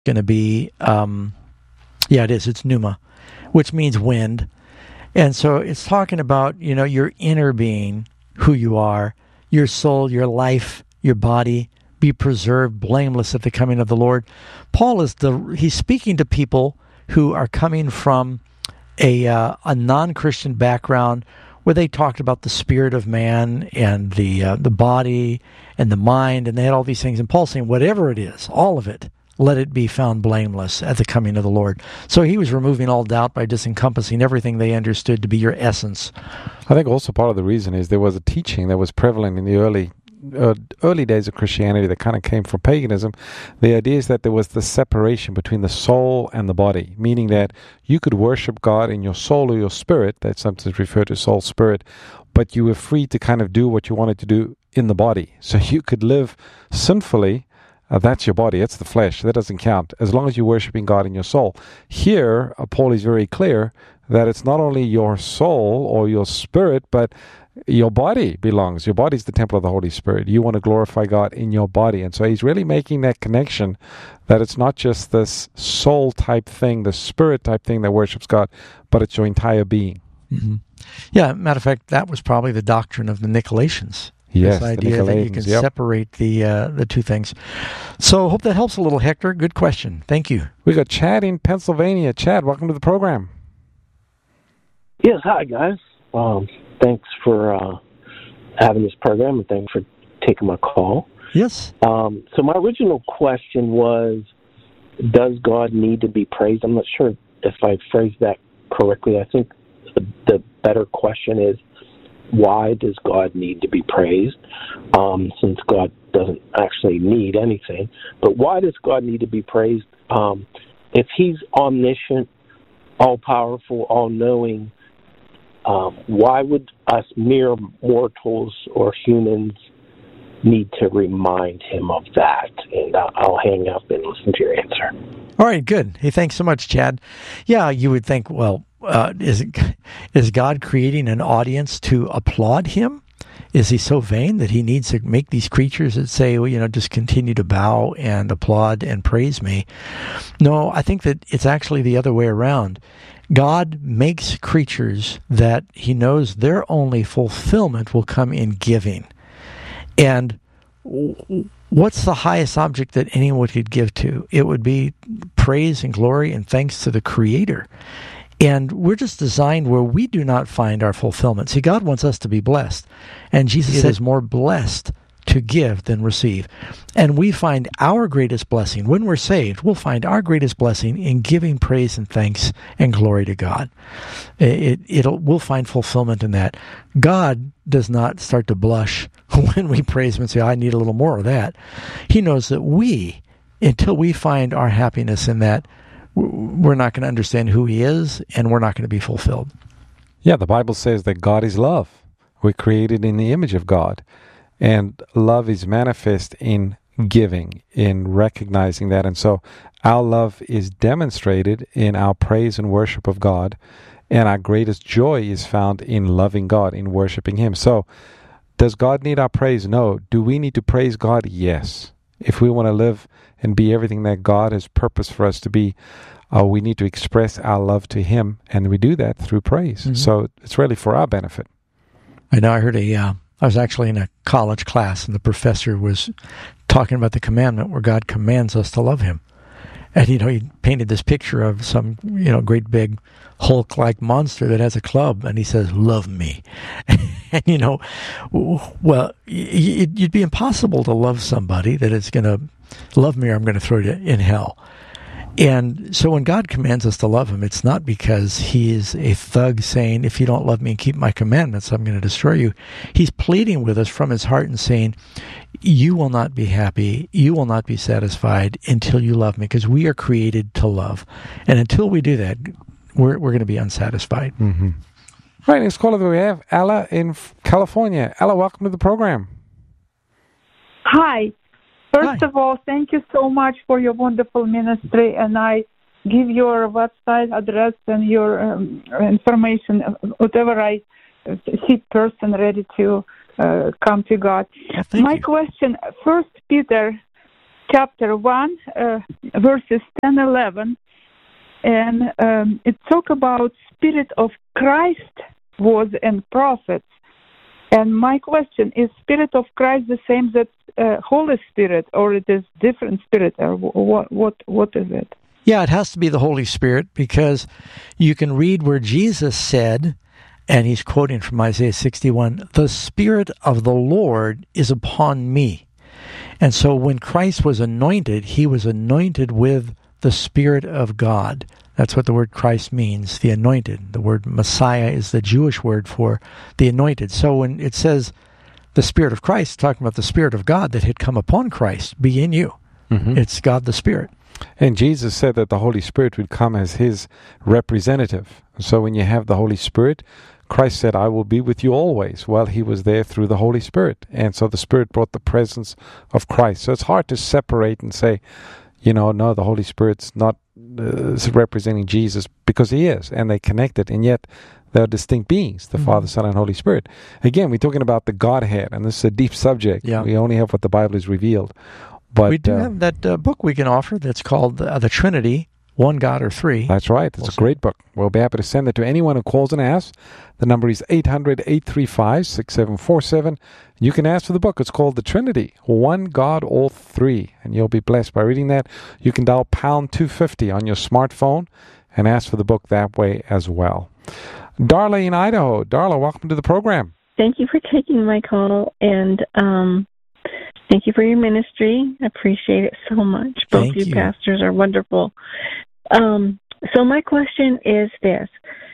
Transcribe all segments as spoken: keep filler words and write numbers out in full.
going to be, um, yeah, it is. It's pneuma, which means wind. And so it's talking about, you know, your inner being, who you are, your soul, your life, your body, be preserved blameless at the coming of the Lord. Paul is the, he's speaking to people who are coming from a, uh, a non-Christian background where they talked about the spirit of man and the, uh, the body and the mind, and they had all these things. And Paul's saying, whatever it is, all of it, let it be found blameless at the coming of the Lord. So he was removing all doubt by just encompassing everything they understood to be your essence. I think also part of the reason is there was a teaching that was prevalent in the early uh, early days of Christianity that kind of came from paganism. The idea is that there was the separation between the soul and the body, meaning that you could worship God in your soul or your spirit. That's sometimes referred to soul, spirit, but you were free to kind of do what you wanted to do in the body. So you could live sinfully. Uh, that's your body. That's the flesh. That doesn't count as long as you're worshiping God in your soul. Here, uh, Paul is very clear that it's not only your soul or your spirit, but your body belongs. Your body is the temple of the Holy Spirit. You want to glorify God in your body. And so he's really making that connection that it's not just this soul type thing, the spirit type thing that worships God, but it's your entire being. Mm-hmm. Yeah, matter of fact, that was probably the doctrine of the Nicolaitans. Yes, this idea that you can yep. separate the uh, the two things. So hope that helps a little, Hector. Good question. Thank you. We got Chad in Pennsylvania. Chad, welcome to the program. Yes, hi, guys. Um, thanks for uh, having this program, and thanks for taking my call. Yes. Um, so my original question was, does God need to be praised? I'm not sure if I phrased that correctly. I think the, the better question is, why does God need to be praised? Um, since God doesn't actually need anything. But why does God need to be praised? Um, if he's omniscient, all-powerful, all-knowing, um, why would us mere mortals or humans need to remind him of that? And uh, I'll hang up and listen to your answer. All right, good. Hey, thanks so much, Chad. Yeah, you would think, well, Uh, is is God creating an audience to applaud him? Is he so vain that he needs to make these creatures that say, well, you know, just continue to bow and applaud and praise me? No, I think that it's actually the other way around. God makes creatures that he knows their only fulfillment will come in giving. And what's the highest object that anyone could give to? It would be praise and glory and thanks to the Creator. And we're just designed where we do not find our fulfillment. See, God wants us to be blessed. And Jesus says, more blessed to give than receive. And we find our greatest blessing. When we're saved, we'll find our greatest blessing in giving praise and thanks and glory to God. It, it'll, we'll find fulfillment in that. God does not start to blush when we praise him and say, I need a little more of that. He knows that we, until we find our happiness in that, we're not going to understand who he is, and we're not going to be fulfilled. Yeah, the Bible says that God is love. We're created in the image of God. And love is manifest in giving, in recognizing that. And so our love is demonstrated in our praise and worship of God. And our greatest joy is found in loving God, in worshiping him. So does God need our praise? No. Do we need to praise God? Yes. If we want to live and be everything that God has purposed for us to be, uh, we need to express our love to him, and we do that through praise. Mm-hmm. So it's really for our benefit. I know I heard a, uh, I was actually in a college class, and the professor was talking about the commandment where God commands us to love him. And, you know, he painted this picture of some, you know, great big Hulk-like monster that has a club, and he says, love me. And, you know, well, it'd be impossible to love somebody that is going to love me or I'm going to throw you in hell. And so when God commands us to love him, it's not because he is a thug saying, if you don't love me and keep my commandments, I'm going to destroy you. He's pleading with us from his heart and saying, you will not be happy, you will not be satisfied until you love me, because we are created to love. And until we do that, we're we're going to be unsatisfied. Mm-hmm. All right, next caller that we have, Ella in California. Ella, welcome to the program. Hi. First Hi. of all, thank you so much for your wonderful ministry, and I give your website address and your um, information, whatever I see person ready to uh, come to God. Yeah, thank My you. question, First Peter chapter one, uh, verses ten, eleven, and um, it talk about Spirit of Christ was and prophets. And my question is, Spirit of Christ the same that uh, Holy Spirit, or it is different Spirit, or what? What? What is it? Yeah, it has to be the Holy Spirit, because you can read where Jesus said, and he's quoting from Isaiah sixty-one, "The Spirit of the Lord is upon me." And so when Christ was anointed, he was anointed with the Spirit of God. That's what the word Christ means, the anointed. The word Messiah is the Jewish word for the anointed. So when it says the Spirit of Christ, talking about the Spirit of God that had come upon Christ, be in you. Mm-hmm. It's God the Spirit. And Jesus said that the Holy Spirit would come as his representative. So when you have the Holy Spirit, Christ said, "I will be with you always." Well, he was there through the Holy Spirit. And so the Spirit brought the presence of Christ. So it's hard to separate and say, you know, no, the Holy Spirit's not uh, representing Jesus, because he is, and they connected, and yet they're distinct beings, the mm-hmm. Father, Son, and Holy Spirit. Again, we're talking about the Godhead, and this is a deep subject. Yeah. We only have what the Bible has revealed. But we do uh, have that uh, book we can offer that's called uh, The Trinity, One God or Three. That's right. It's we'll a great book. We'll be happy to send it to anyone who calls and asks. The number is eight hundred, eight three five, six seven four seven. You can ask for the book. It's called The Trinity, One God, All Three. And you'll be blessed by reading that. You can dial pound two fifty on your smartphone and ask for the book that way as well. Darla in Idaho. Darla, welcome to the program. Thank you for taking my call, and um, thank you for your ministry. I appreciate it so much. Both Thank you, you pastors are wonderful. Um, so my question is this.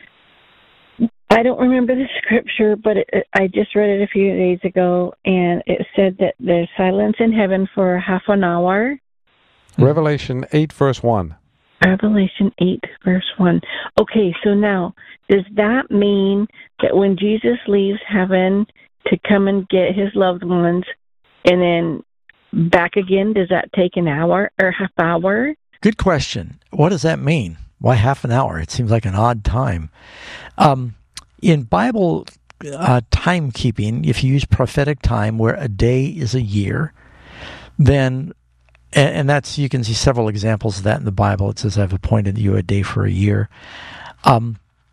I don't remember the scripture, but it, I just read it a few days ago, and it said that there's silence in heaven for half an hour. Revelation eight, verse one. Revelation eight, verse one. Okay, so now, does that mean that when Jesus leaves heaven to come and get his loved ones and then back again, does that take an hour or half hour? Good question. What does that mean? Why half an hour? It seems like an odd time. Um, in Bible uh, timekeeping, if you use prophetic time where a day is a year, then And, and that's, you can see several examples of that in the Bible. It says, "I've appointed you a day for a year." Um,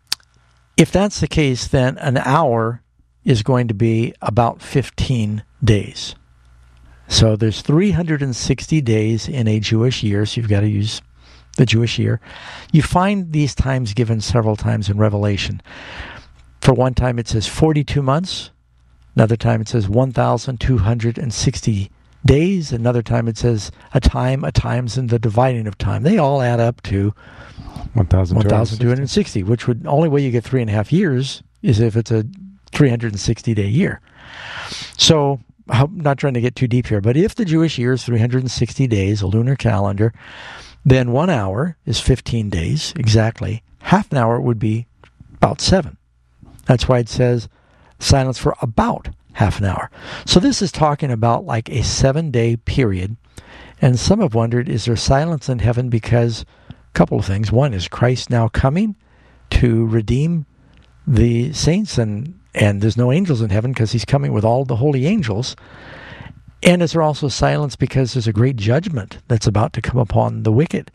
if that's the case, then an hour is going to be about fifteen days. So there's three hundred sixty days in a Jewish year, so you've got to use the Jewish year. You find these times given several times in Revelation. For one time it says forty-two months. Another time it says one thousand two hundred sixty days. Another time it says a time, a times, and the dividing of time. They all add up to one thousand two hundred sixty, which would, only way you get three and a half years is if it's a three hundred sixty day year. So I'm not trying to get too deep here, but if the Jewish year is three hundred sixty days, a lunar calendar, then one hour is fifteen days exactly. Half an hour would be about seven. That's why it says silence for about half an hour. So this is talking about like a seven-day period. And some have wondered, is there silence in heaven because a couple of things. One, is Christ now coming to redeem the saints, and, and there's no angels in heaven because he's coming with all the holy angels. And is there also silence because there's a great judgment that's about to come upon the wicked?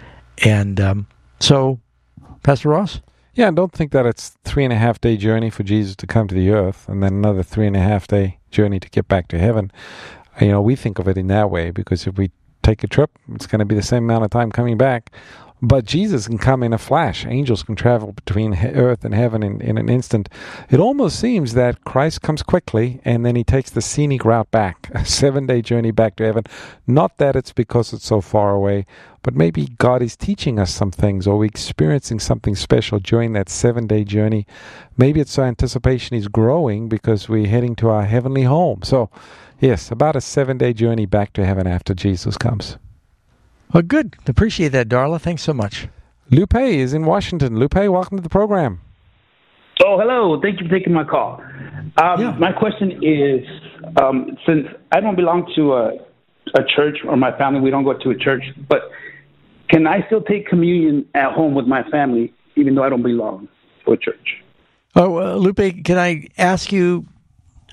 And um, so, Pastor Ross? Yeah, and don't think that it's three and a half day journey for Jesus to come to the earth and then another three and a half day journey to get back to heaven. You know, we think of it in that way because if we take a trip, it's going to be the same amount of time coming back. But Jesus can come in a flash. Angels can travel between earth and heaven in, in an instant. It almost seems that Christ comes quickly and then he takes the scenic route back, a seven-day journey back to heaven. Not that it's because it's so far away, but maybe God is teaching us some things, or we're experiencing something special during that seven-day journey. Maybe it's our anticipation is growing because we're heading to our heavenly home. So, yes, about a seven-day journey back to heaven after Jesus comes. Well, good. Appreciate that, Darla. Thanks so much. Lupe is in Washington. Lupe, welcome to the program. Oh, hello. Thank you for taking my call. Um, yeah. My question is, um, since I don't belong to a, a church, or my family, we don't go to a church, but can I still take communion at home with my family, even though I don't belong to a church? Oh, uh, Lupe, can I ask you,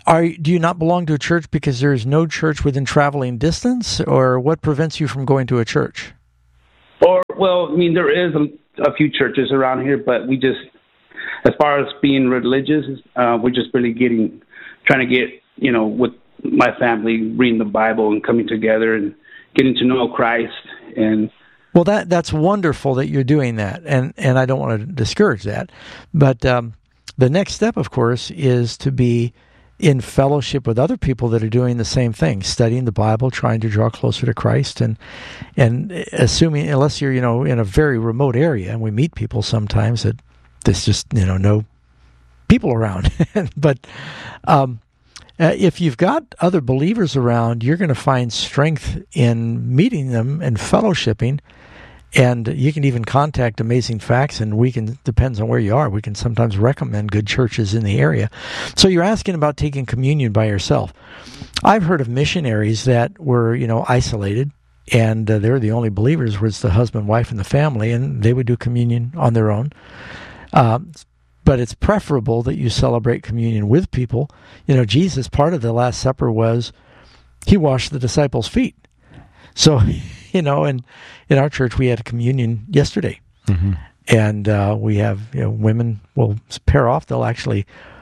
are do you not belong to a church because there is no church within traveling distance, or what prevents you from going to a church? Or, well, I mean, there is a, a few churches around here, but we just, as far as being religious, uh, we're just really getting, trying to get, you know, with my family, reading the Bible and coming together and getting to know Christ. And well, that that's wonderful that you're doing that, and and I don't want to discourage that, but um, the next step, of course, is to be in fellowship with other people that are doing the same thing, studying the Bible, trying to draw closer to Christ, and and assuming, unless you're, you know, in a very remote area, and we meet people sometimes that there's just, you know, no people around. But um, uh, if you've got other believers around, you're going to find strength in meeting them and fellowshipping. And you can even contact Amazing Facts, and we can, depends on where you are, we can sometimes recommend good churches in the area. So you're asking about taking communion by yourself. I've heard of missionaries that were, you know, isolated, and uh, they're the only believers, was the husband, wife, and the family, and they would do communion on their own. Uh, but it's preferable that you celebrate communion with people. You know, Jesus, part of the Last Supper was he washed the disciples' feet. So, you know, and in our church, we had a communion yesterday. Mm-hmm. And uh, we have, you know, women will pair off. They'll actually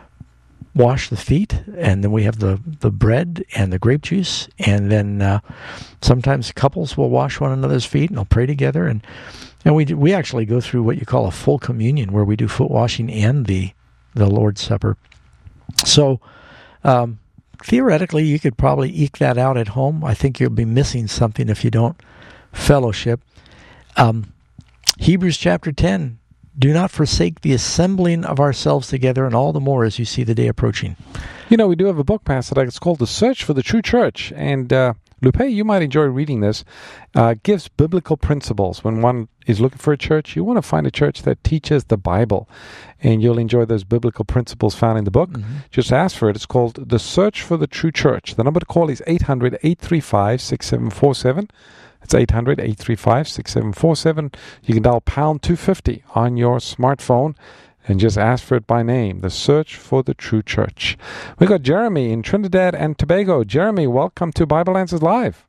wash the feet, and then we have the, the bread and the grape juice. And then uh, sometimes couples will wash one another's feet, and they'll pray together. And and we do, we actually go through what you call a full communion, where we do foot washing and the, the Lord's Supper. So, um theoretically, you could probably eke that out at home. I think you'll be missing something if you don't fellowship. Um, Hebrews chapter ten, do not forsake the assembling of ourselves together, and all the more as you see the day approaching. You know, we do have a book, Pastor Doug. It's called The Search for the True Church. And uh, Lupe, you might enjoy reading this. Uh, it gives biblical principles. When one is looking for a church, you want to find a church that teaches the Bible. And you'll enjoy those biblical principles found in the book. Mm-hmm. Just ask for it. It's called The Search for the True Church. The number to call is eight hundred, eight three five, six seven four seven. It's eight hundred, eight three five, six seven four seven. You can dial pound two fifty on your smartphone and just ask for it by name. The Search for the True Church. We got Jeremy in Trinidad and Tobago. Jeremy, welcome to Bible Answers Live.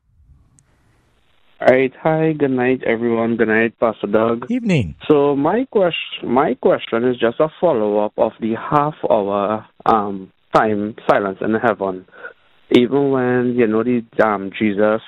All right. Hi. Good night, everyone. Good night, Pastor Doug. Evening. So my question, my question is just a follow-up of the half-hour um, time silence in heaven. Even when, you know, the um, Jesus,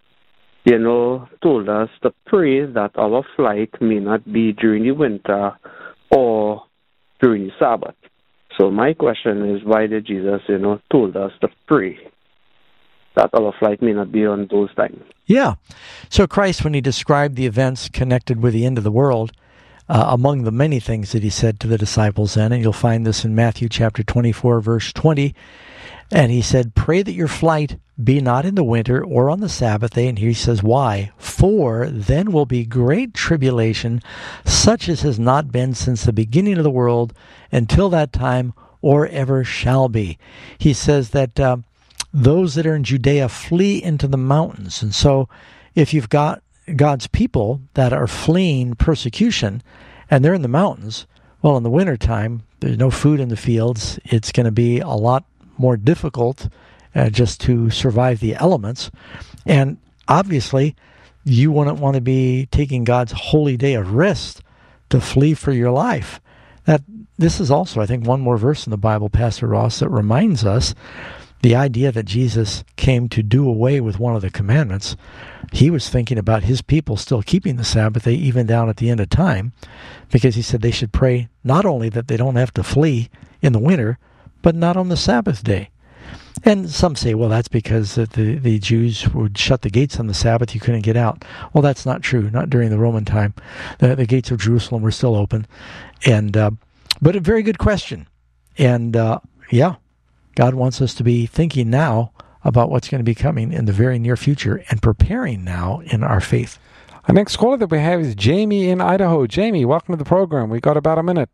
you know, told us to pray that our flight may not be during the winter or during the Sabbath. So my question is, why did Jesus, you know, told us to pray that our flight may not be on those times? Yeah. So Christ, when he described the events connected with the end of the world, uh, among the many things that he said to the disciples then, and you'll find this in Matthew chapter twenty-four, verse twenty, and he said, pray that your flight be not in the winter or on the Sabbath day. And here he says, why? For then will be great tribulation, such as has not been since the beginning of the world until that time, or ever shall be. He says that uh, those that are in Judea flee into the mountains. And so if you've got God's people that are fleeing persecution and they're in the mountains, well, in the wintertime, there's no food in the fields. It's going to be a lot more difficult uh, just to survive the elements. And obviously, you wouldn't want to be taking God's holy day of rest to flee for your life. That this is also, I think, one more verse in the Bible, Pastor Ross, that reminds us the idea that Jesus came to do away with one of the commandments. He was thinking about his people still keeping the Sabbath day even down at the end of time, because he said they should pray not only that they don't have to flee in the winter, but not on the Sabbath day. And some say, well, that's because the, the Jews would shut the gates on the Sabbath. You couldn't get out. Well, that's not true. Not during the Roman time. The, the gates of Jerusalem were still open. And uh, but a very good question. And uh, yeah, God wants us to be thinking now about what's going to be coming in the very near future and preparing now in our faith. Our next caller that we have is Jamie in Idaho. Jamie, welcome to the program. We got about a minute.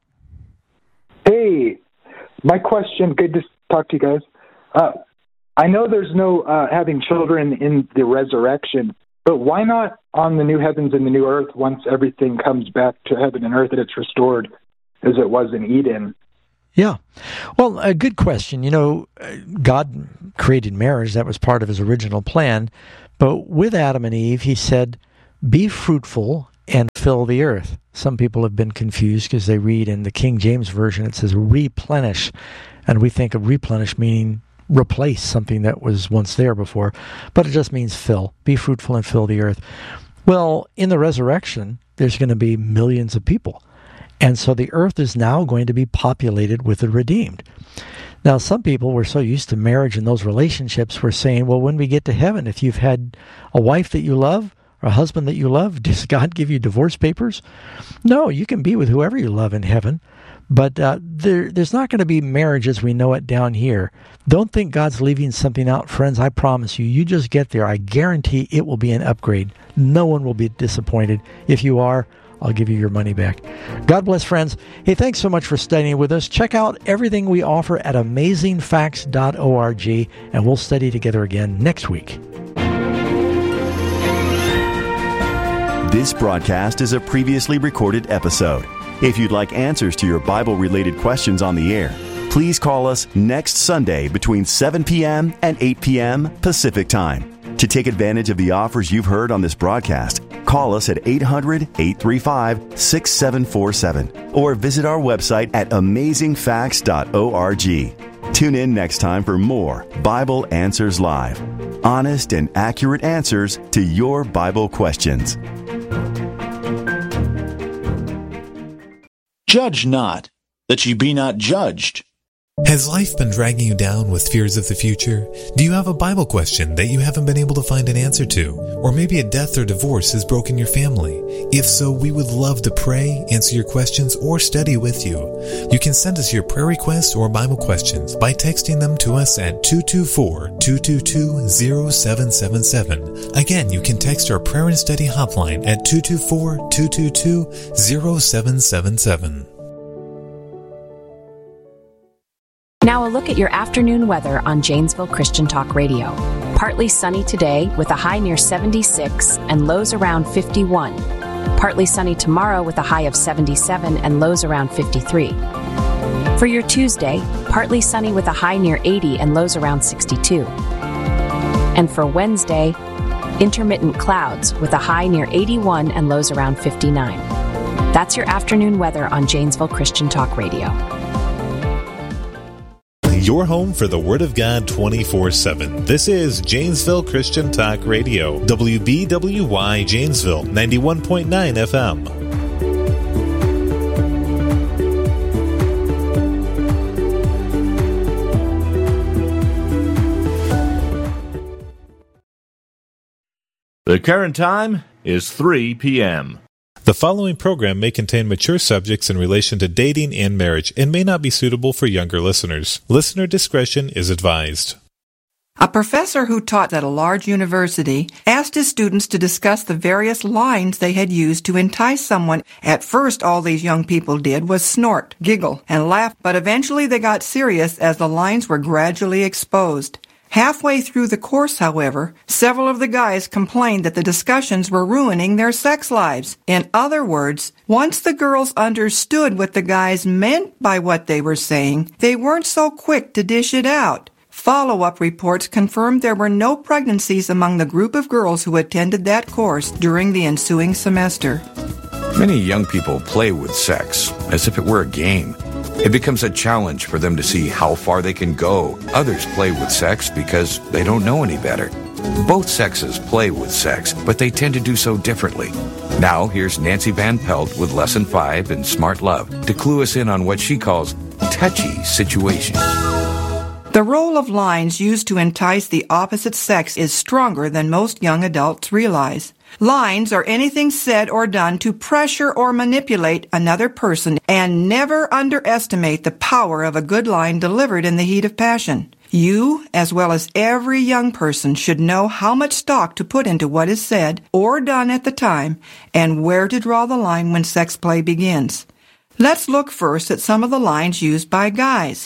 Hey, my question, good to talk to you guys. Uh, I know there's no uh, having children in the resurrection, but why not on the new heavens and the new earth once everything comes back to heaven and earth and it's restored as it was in Eden? Yeah. Well, a good question. You know, God created marriage. That was part of his original plan. But with Adam and Eve, he said, be fruitful and fill the earth. Some people have been confused because they read in the King James Version, it says replenish. And we think of replenish meaning replace something that was once there before. But it just means fill. Be fruitful and fill the earth. Well, in the resurrection, there's going to be millions of people. And so the earth is now going to be populated with the redeemed. Now, some people were so used to marriage and those relationships were saying, well, when we get to heaven, if you've had a wife that you love or a husband that you love, does God give you divorce papers? No, you can be with whoever you love in heaven. But uh, there, there's not going to be marriage as we know it down here. Don't think God's leaving something out, friends. I promise you, you just get there. I guarantee it will be an upgrade. No one will be disappointed. If you are, I'll give you your money back. God bless, friends. Hey, thanks so much for studying with us. Check out everything we offer at amazing facts dot org, and we'll study together again next week. This broadcast is a previously recorded episode. If you'd like answers to your Bible-related questions on the air, please call us next Sunday between seven p.m. and eight p.m. Pacific Time. To take advantage of the offers you've heard on this broadcast, call us at eight hundred, eight three five, six seven four seven or visit our website at amazing facts dot org. Tune in next time for more Bible Answers Live. Honest and accurate answers to your Bible questions. Judge not, that ye be not judged. Has life been dragging you down with fears of the future? Do you have a Bible question that you haven't been able to find an answer to? Or maybe a death or divorce has broken your family? If so, we would love to pray, answer your questions, or study with you. You can send us your prayer requests or Bible questions by texting them to us at two two four, two two two, zero seven seven seven. Again, you can text our prayer and study hotline at two two four, two two two, zero seven seven seven. Now a look at your afternoon weather on Janesville Christian Talk Radio. Partly sunny today with a high near seventy-six and lows around fifty-one. Partly sunny tomorrow with a high of seventy-seven and lows around fifty-three. For your Tuesday, partly sunny with a high near eighty and lows around sixty-two. And for Wednesday, intermittent clouds with a high near eighty-one and lows around fifty-nine. That's your afternoon weather on Janesville Christian Talk Radio. Your home for the Word of God twenty-four seven. This is Janesville Christian Talk Radio, W B W Y Janesville, ninety-one point nine F M. The current time is three p.m. The following program may contain mature subjects in relation to dating and marriage and may not be suitable for younger listeners. Listener discretion is advised. A professor who taught at a large university asked his students to discuss the various lines they had used to entice someone. At first, all these young people did was snort, giggle, and laugh, but eventually they got serious as the lines were gradually exposed. Halfway through the course, however, several of the guys complained that the discussions were ruining their sex lives. In other words, once the girls understood what the guys meant by what they were saying, they weren't so quick to dish it out. Follow-up reports confirmed there were no pregnancies among the group of girls who attended that course during the ensuing semester. Many young people play with sex as if it were a game. It becomes a challenge for them to see how far they can go. Others play with sex because they don't know any better. Both sexes play with sex, but they tend to do so differently. Now, here's Nancy Van Pelt with Lesson five in Smart Love to clue us in on what she calls touchy situations. The role of lines used to entice the opposite sex is stronger than most young adults realize. Lines are anything said or done to pressure or manipulate another person, and never underestimate the power of a good line delivered in the heat of passion. You, as well as every young person, should know how much stock to put into what is said or done at the time, and where to draw the line when sex play begins. Let's look first at some of the lines used by guys.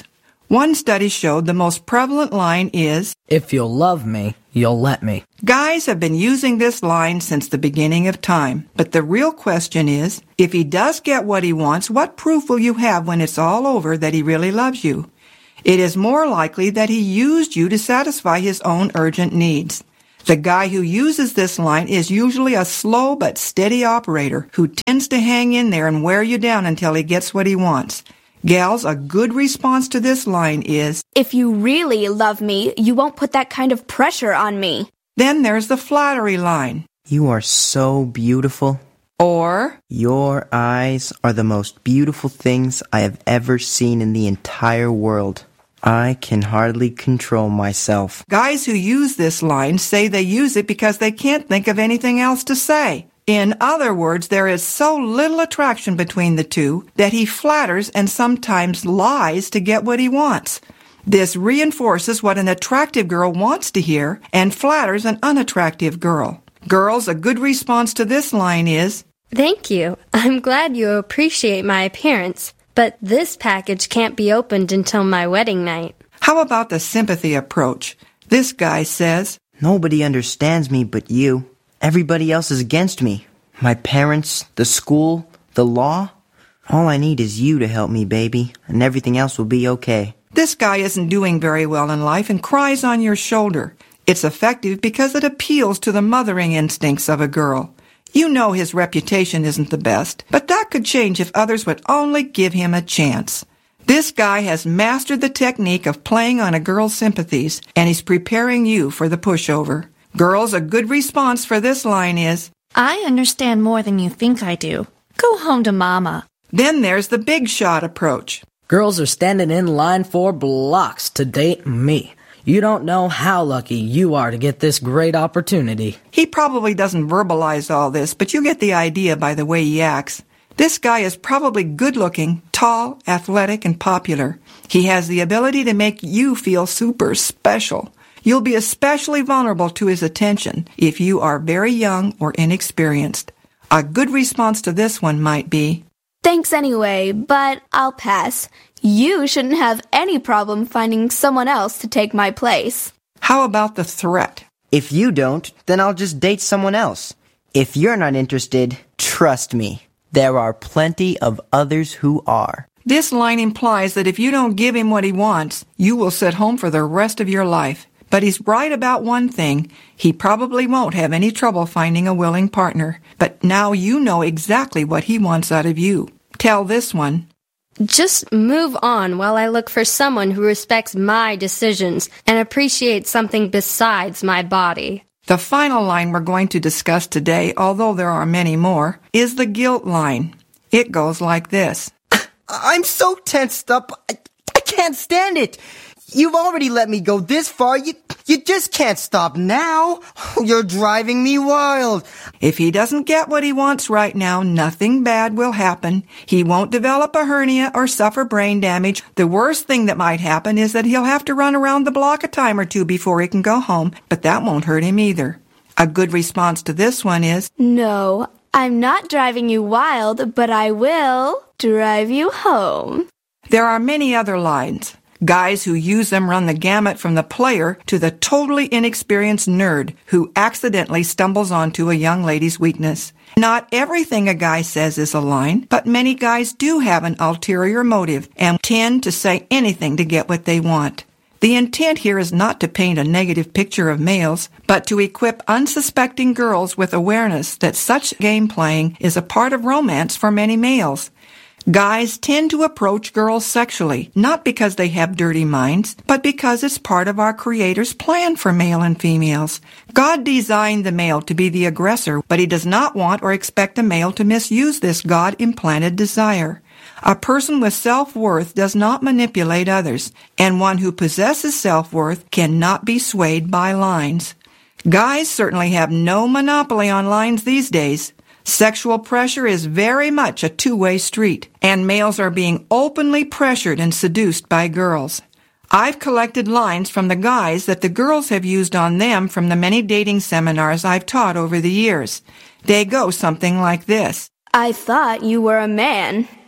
One study showed the most prevalent line is, "If you'll love me, you'll let me." Guys have been using this line since the beginning of time. But the real question is, if he does get what he wants, what proof will you have when it's all over that he really loves you? It is more likely that he used you to satisfy his own urgent needs. The guy who uses this line is usually a slow but steady operator who tends to hang in there and wear you down until he gets what he wants. Gals, a good response to this line is, "If you really love me, you won't put that kind of pressure on me." Then there's the flattery line. "You are so beautiful." Or, "Your eyes are the most beautiful things I have ever seen in the entire world. I can hardly control myself." Guys who use this line say they use it because they can't think of anything else to say. In other words, there is so little attraction between the two that he flatters and sometimes lies to get what he wants. This reinforces what an attractive girl wants to hear and flatters an unattractive girl. Girls, a good response to this line is, "Thank you. I'm glad you appreciate my appearance, but this package can't be opened until my wedding night." How about the sympathy approach? This guy says, "Nobody understands me but you. Everybody else is against me. My parents, the school, the law. All I need is you to help me, baby, and everything else will be okay." This guy isn't doing very well in life and cries on your shoulder. It's effective because it appeals to the mothering instincts of a girl. You know his reputation isn't the best, but that could change if others would only give him a chance. This guy has mastered the technique of playing on a girl's sympathies, and he's preparing you for the pushover. Girls, a good response for this line is, "I understand more than you think I do. Go home to Mama." Then there's the big shot approach. "Girls are standing in line for blocks to date me. You don't know how lucky you are to get this great opportunity." He probably doesn't verbalize all this, but you get the idea by the way he acts. This guy is probably good-looking, tall, athletic, and popular. He has the ability to make you feel super special. You'll be especially vulnerable to his attention if you are very young or inexperienced. A good response to this one might be, "Thanks anyway, but I'll pass. You shouldn't have any problem finding someone else to take my place." How about the threat? "If you don't, then I'll just date someone else. If you're not interested, trust me, there are plenty of others who are." This line implies that if you don't give him what he wants, you will sit home for the rest of your life. But he's right about one thing. He probably won't have any trouble finding a willing partner. But now you know exactly what he wants out of you. Tell this one, "Just move on while I look for someone who respects my decisions and appreciates something besides my body." The final line we're going to discuss today, although there are many more, is the guilt line. It goes like this. "I'm so tensed up. I, I can't stand it. You've already let me go this far. You, you just can't stop now. You're driving me wild." If he doesn't get what he wants right now, nothing bad will happen. He won't develop a hernia or suffer brain damage. The worst thing that might happen is that he'll have to run around the block a time or two before he can go home, but that won't hurt him either. A good response to this one is, "No, I'm not driving you wild, but I will drive you home." There are many other lines. Guys who use them run the gamut from the player to the totally inexperienced nerd who accidentally stumbles onto a young lady's weakness. Not everything a guy says is a line, but many guys do have an ulterior motive and tend to say anything to get what they want. The intent here is not to paint a negative picture of males, but to equip unsuspecting girls with awareness that such game playing is a part of romance for many males. Guys tend to approach girls sexually, not because they have dirty minds, but because it's part of our Creator's plan for male and females. God designed the male to be the aggressor, but he does not want or expect a male to misuse this God-implanted desire. A person with self-worth does not manipulate others, and one who possesses self-worth cannot be swayed by lines. Guys certainly have no monopoly on lines these days. Sexual pressure is very much a two-way street, and males are being openly pressured and seduced by girls. I've collected lines from the guys that the girls have used on them from the many dating seminars I've taught over the years. They go something like this. "I thought you were a man."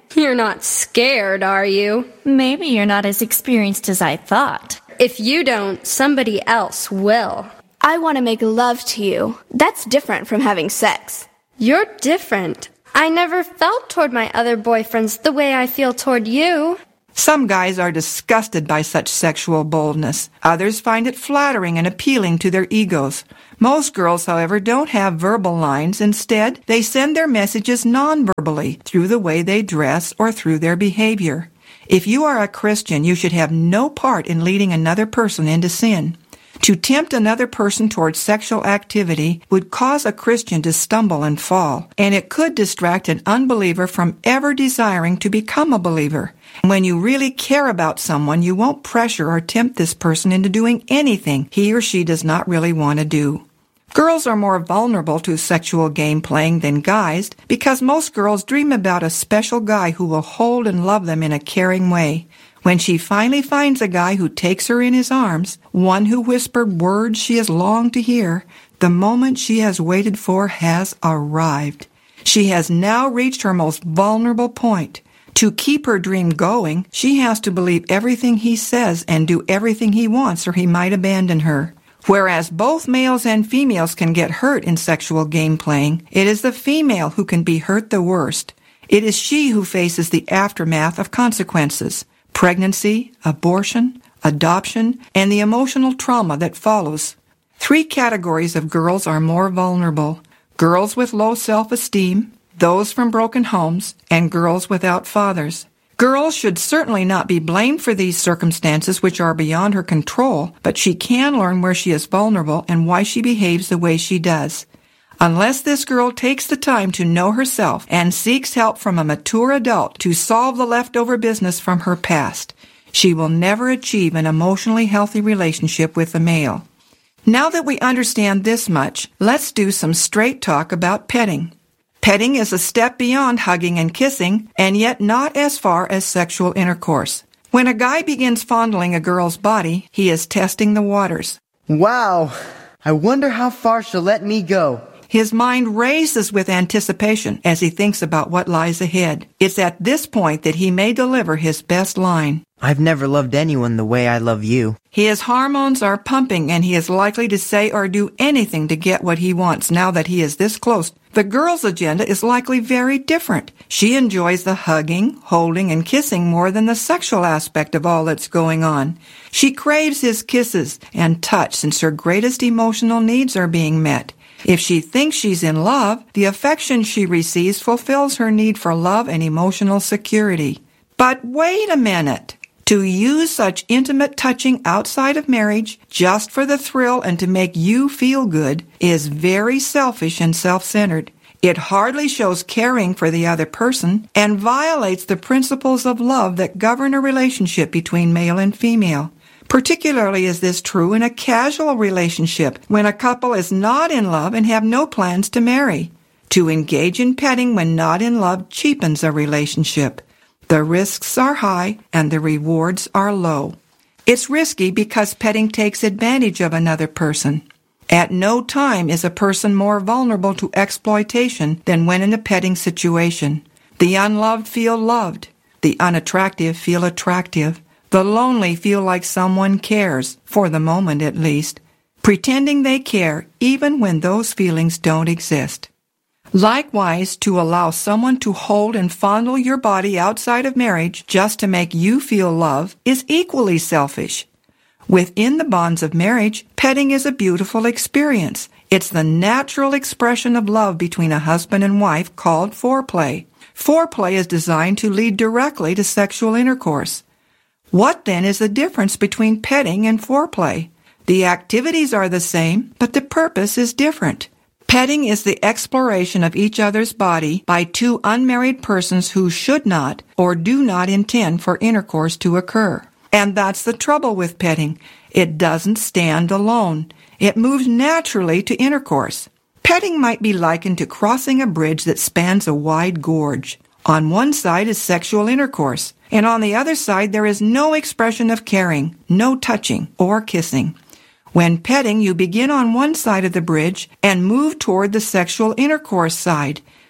You're not scared, are you? Maybe you're not as experienced as I thought. If you don't, somebody else will. I want to make love to you. That's different from having sex. You're different. I never felt toward my other boyfriends the way I feel toward you. Some guys are disgusted by such sexual boldness. Others find it flattering and appealing to their egos. Most girls, however, don't have verbal lines. Instead, they send their messages non-verbally through the way they dress or through their behavior. If you are a Christian, you should have no part in leading another person into sin. To tempt another person towards sexual activity would cause a Christian to stumble and fall, and it could distract an unbeliever from ever desiring to become a believer. When you really care about someone, you won't pressure or tempt this person into doing anything he or she does not really want to do. Girls are more vulnerable to sexual game playing than guys because most girls dream about a special guy who will hold and love them in a caring way. When she finally finds a guy who takes her in his arms, one who whispered words she has longed to hear, the moment she has waited for has arrived. She has now reached her most vulnerable point. To keep her dream going, she has to believe everything he says and do everything he wants or he might abandon her. Whereas both males and females can get hurt in sexual game playing, it is the female who can be hurt the worst. It is she who faces the aftermath of consequences. Pregnancy, abortion, adoption, and the emotional trauma that follows. Three categories of girls are more vulnerable. Girls with low self-esteem, those from broken homes, and girls without fathers. Girls should certainly not be blamed for these circumstances which are beyond her control, but she can learn where she is vulnerable and why she behaves the way she does. Unless this girl takes the time to know herself and seeks help from a mature adult to solve the leftover business from her past, she will never achieve an emotionally healthy relationship with a male. Now that we understand this much, let's do some straight talk about petting. Petting is a step beyond hugging and kissing, and yet not as far as sexual intercourse. When a guy begins fondling a girl's body, he is testing the waters. Wow! I wonder how far she'll let me go. His mind races with anticipation as he thinks about what lies ahead. It's at this point that he may deliver his best line. I've never loved anyone the way I love you. His hormones are pumping, and he is likely to say or do anything to get what he wants now that he is this close. The girl's agenda is likely very different. She enjoys the hugging, holding, and kissing more than the sexual aspect of all that's going on. She craves his kisses and touch since her greatest emotional needs are being met. If she thinks she's in love, the affection she receives fulfills her need for love and emotional security. But wait a minute. To use such intimate touching outside of marriage just for the thrill and to make you feel good is very selfish and self-centered. It hardly shows caring for the other person and violates the principles of love that govern a relationship between male and female. Particularly is this true in a casual relationship when a couple is not in love and have no plans to marry. To engage in petting when not in love cheapens a relationship. The risks are high and the rewards are low. It's risky because petting takes advantage of another person. At no time is a person more vulnerable to exploitation than when in a petting situation. The unloved feel loved. The unattractive feel attractive. The lonely feel like someone cares, for the moment at least, pretending they care even when those feelings don't exist. Likewise, to allow someone to hold and fondle your body outside of marriage just to make you feel love is equally selfish. Within the bonds of marriage, petting is a beautiful experience. It's the natural expression of love between a husband and wife called foreplay. Foreplay is designed to lead directly to sexual intercourse. What then is the difference between petting and foreplay? The activities are the same, but the purpose is different. Petting is the exploration of each other's body by two unmarried persons who should not or do not intend for intercourse to occur. And that's the trouble with petting. It doesn't stand alone. It moves naturally to intercourse. Petting might be likened to crossing a bridge that spans a wide gorge. On one side is sexual intercourse, and on the other side there is no expression of caring, no touching or kissing. When petting, you begin on one side of the bridge and move toward the sexual intercourse side.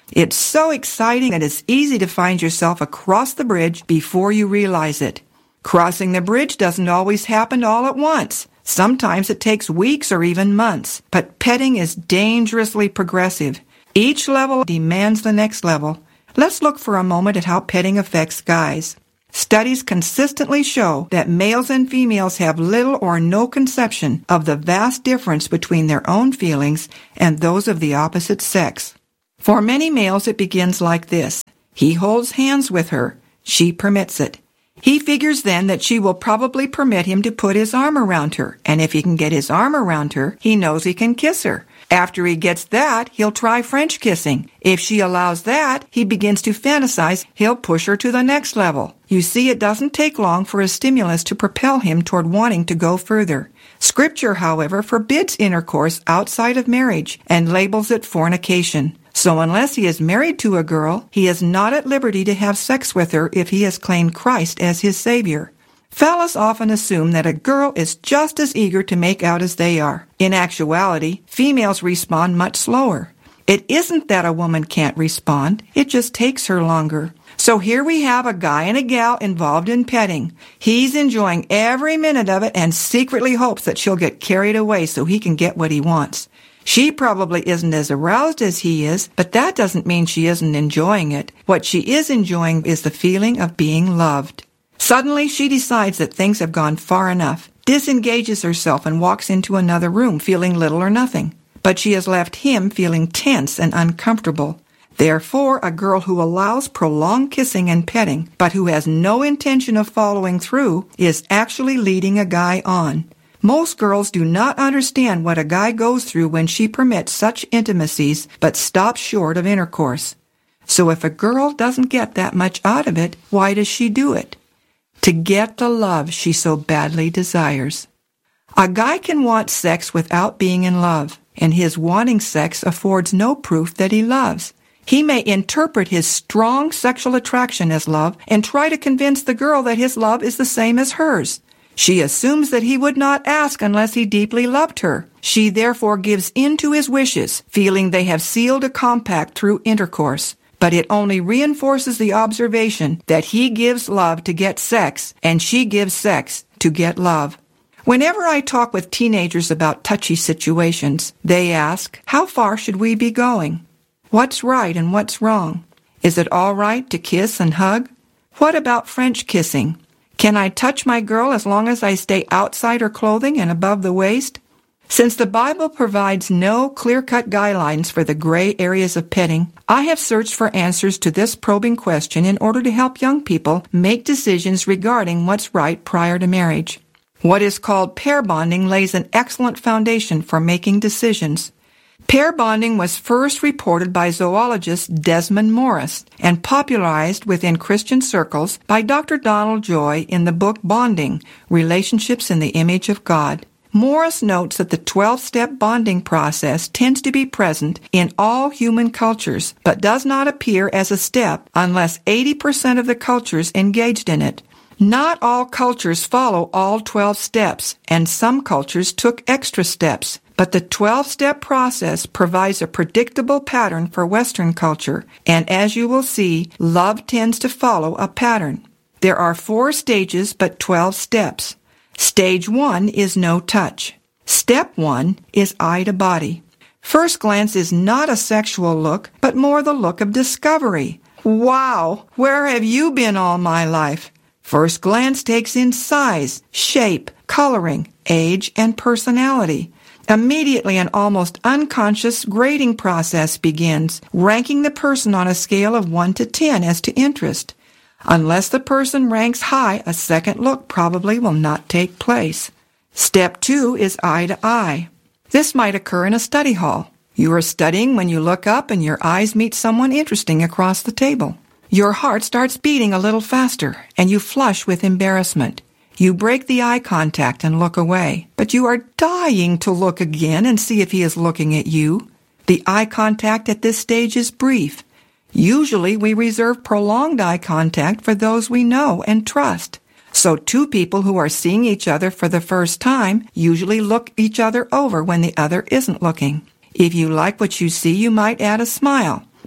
It's so exciting that it's easy to find yourself across the bridge before you realize it. Crossing the bridge doesn't always happen all at once. Sometimes it takes weeks or even months, but petting is dangerously progressive. Each level demands the next level. Let's look for a moment at how petting affects guys. Studies consistently show that males and females have little or no conception of the vast difference between their own feelings and those of the opposite sex. For many males, it begins like this. He holds hands with her. She permits it. He figures then that she will probably permit him to put his arm around her, and if he can get his arm around her, he knows he can kiss her. After he gets that, he'll try French kissing. If she allows that, he begins to fantasize he'll push her to the next level. You see, it doesn't take long for a stimulus to propel him toward wanting to go further. Scripture, however, forbids intercourse outside of marriage and labels it fornication. So unless he is married to a girl, he is not at liberty to have sex with her if he has claimed Christ as his Savior. Fellas often assume that a girl is just as eager to make out as they are. In actuality, females respond much slower. It isn't that a woman can't respond, it just takes her longer. So here we have a guy and a gal involved in petting. He's enjoying every minute of it and secretly hopes that she'll get carried away so he can get what he wants. She probably isn't as aroused as he is, but that doesn't mean she isn't enjoying it. What she is enjoying is the feeling of being loved. Suddenly, she decides that things have gone far enough, disengages herself, and walks into another room feeling little or nothing. But she has left him feeling tense and uncomfortable. Therefore, a girl who allows prolonged kissing and petting, but who has no intention of following through, is actually leading a guy on. Most girls do not understand what a guy goes through when she permits such intimacies but stops short of intercourse. So if a girl doesn't get that much out of it, why does she do it? To get the love she so badly desires. A guy can want sex without being in love, and his wanting sex affords no proof that he loves. He may interpret his strong sexual attraction as love and try to convince the girl that his love is the same as hers. She assumes that he would not ask unless he deeply loved her. She therefore gives in to his wishes, feeling they have sealed a compact through intercourse. But it only reinforces the observation that he gives love to get sex, and she gives sex to get love. Whenever I talk with teenagers about touchy situations, they ask, how far should we be going? What's right and what's wrong? Is it all right to kiss and hug? What about French kissing? Can I touch my girl as long as I stay outside her clothing and above the waist? Since the Bible provides no clear-cut guidelines for the gray areas of petting, I have searched for answers to this probing question in order to help young people make decisions regarding what's right prior to marriage. What is called pair bonding lays an excellent foundation for making decisions. Pair bonding was first reported by zoologist Desmond Morris and popularized within Christian circles by Doctor Donald Joy in the book Bonding, Relationships in the Image of God. Morris notes that the twelve-step bonding process tends to be present in all human cultures, but does not appear as a step unless eighty percent of the cultures engaged in it. Not all cultures follow all twelve steps, and some cultures took extra steps. But the twelve-step process provides a predictable pattern for Western culture, and as you will see, love tends to follow a pattern. There are four stages but twelve steps. Stage one is no touch. Step one is eye to body. First glance is not a sexual look, but more the look of discovery. Wow, where have you been all my life? First glance takes in size, shape, coloring, age, and personality. Immediately, an almost unconscious grading process begins, ranking the person on a scale of one to ten as to interest. Unless the person ranks high, a second look probably will not take place. Step two is eye to eye. This might occur in a study hall. You are studying when you look up and your eyes meet someone interesting across the table. Your heart starts beating a little faster, and you flush with embarrassment. You break the eye contact and look away, but you are dying to look again and see if he is looking at you. The eye contact at this stage is brief. Usually we reserve prolonged eye contact for those we know and trust. So two people who are seeing each other for the first time usually look each other over when the other isn't looking. If you like what you see, you might add a smile.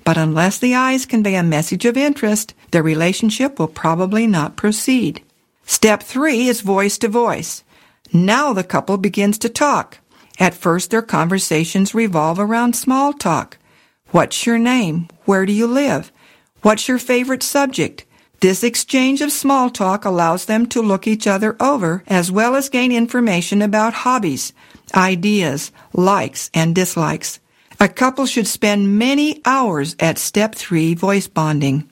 but unless the eyes convey a message of interest, their relationship will probably not proceed. Step three is voice to voice. Now the couple begins to talk. At first, their conversations revolve around small talk. What's your name? Where do you live? What's your favorite subject? This exchange of small talk allows them to look each other over as well as gain information about hobbies, ideas, likes, and dislikes. A couple should spend many hours at step three voice bonding.